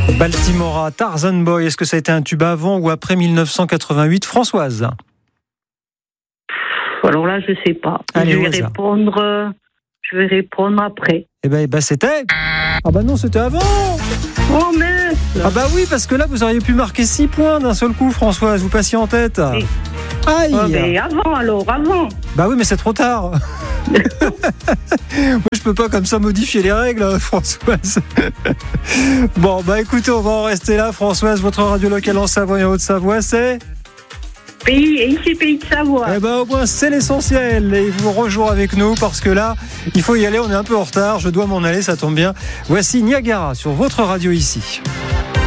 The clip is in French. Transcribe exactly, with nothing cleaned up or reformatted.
Baltimora, Tarzan Boy, est-ce que ça a été un tube avant ou après mille neuf cent quatre-vingt-huit, Françoise? Alors là, je sais pas. Allez, je vais au hasard. répondre. euh, Je vais répondre après. Eh ben, eh ben c'était. Ah bah non, c'était avant. Oh mince. Ah bah oui, parce que là, vous auriez pu marquer six points d'un seul coup, Françoise. Vous passiez en tête. Oui. Aïe. Oh, mais avant alors, avant. Bah oui, mais c'est trop tard. Moi, je peux pas comme ça modifier les règles, Françoise. Bon, bah écoutez, on va en rester là, Françoise. Votre radio locale en Savoie et en Haute-Savoie, c'est Pays et ici pays de Savoie. Eh ben au moins c'est l'essentiel. Et vous rejoignez avec nous parce que là, il faut y aller. On est un peu en retard. Je dois m'en aller, ça tombe bien. Voici Niagara sur votre radio ici.